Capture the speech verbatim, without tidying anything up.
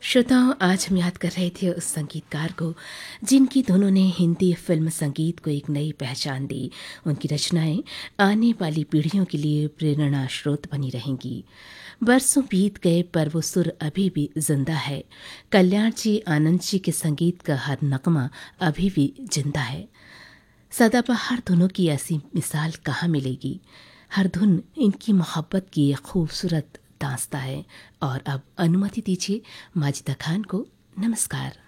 श्रोताओं, आज हम याद कर रहे थे उस संगीतकार को जिनकी धुनों ने हिंदी फिल्म संगीत को एक नई पहचान दी। उनकी रचनाएं आने वाली पीढ़ियों के लिए प्रेरणा स्रोत बनी रहेंगी। बरसों बीत गए पर वो सुर अभी भी जिंदा है। कल्याण जी आनंद जी के संगीत का हर नगमा अभी भी जिंदा है। सदाबहार धुनों की ऐसी मिसाल कहाँ मिलेगी। हर धुन इनकी मोहब्बत की एक खूबसूरत दास्तां है। और अब अनुमति दीजिए माजिदा खान को नमस्कार।